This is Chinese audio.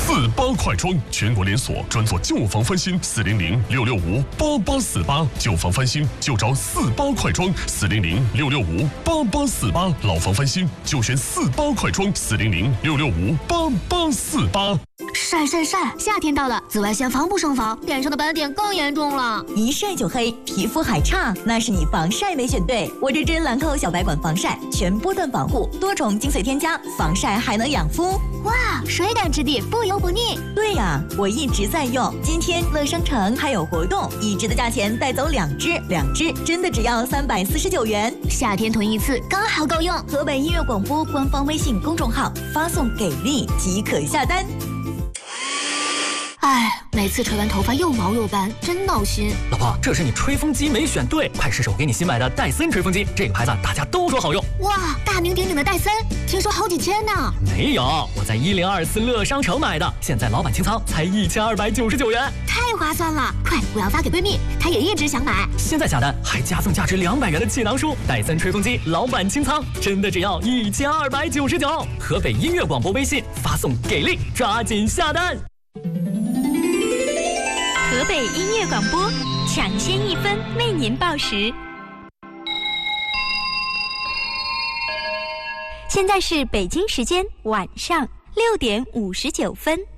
48快装，全国连锁，专做旧房翻新，400-665-8848，旧房翻新就找48快装，400-665-8848，老房翻新就选48快装，400-665-8848。 晒！夏天到了，紫外线防不胜防，脸上的斑点更严重了。 一晒就黑，皮肤还差，那是你防晒没选对。我这支兰蔻小白管防晒，全波段防护，多重精髓添加，防晒还能养肤。 哇，水感质地，不油不腻。 对呀，我一直在用。今天乐商城还有活动，一支的价钱带走2支，2支真的只要349元。 夏天囤一次刚好够用。 河北音乐广播官方微信公众号发送给力即可下单。 哎，每次吹完头发又毛又干，真闹心。 老婆，这是你吹风机没选对，快试试我给你新买的戴森吹风机，这个牌子大家都说好用。 哇，大名鼎鼎的戴森，听说好几千呢。 没有，我在1024乐商城买的，现在老板清仓才1299元， 太划算了！快，我要发给闺蜜，她也一直想买。 现在下单还加送价值200元的气囊书，戴森吹风机老板清仓，真的只要1299。河北音乐广播微信发送给力，抓紧下单。 河北音乐广播，抢先1分为您报时。现在是北京时间晚上6点59分。